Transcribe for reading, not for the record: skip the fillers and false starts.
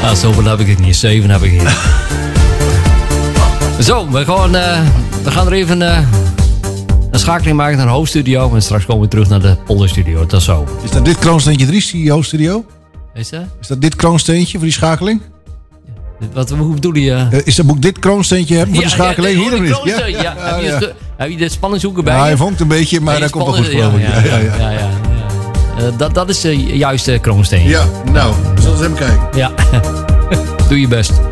Nou, zoveel heb ik het niet. 7 heb ik hier. Zo, we gaan er even een schakeling maken naar de hoofdstudio. En straks komen we terug naar de polderstudio. Dat is zo. Is dat dit kroonsteentje Dries, die hoofdstudio? Is dat? Is dat dit kroonsteentje voor die schakeling? Hoe bedoel je? Is dat boek dit kroonsteentje hebben voor de schakeling? Hier of niet? Ja. Heb je de spanningshoeken bij? Ja, hij vonkt een beetje, maar dat komt wel goed geloof ik. Dat is de juiste kroonsteen. Ja, nou, we zullen eens even kijken. Ja, doe je best.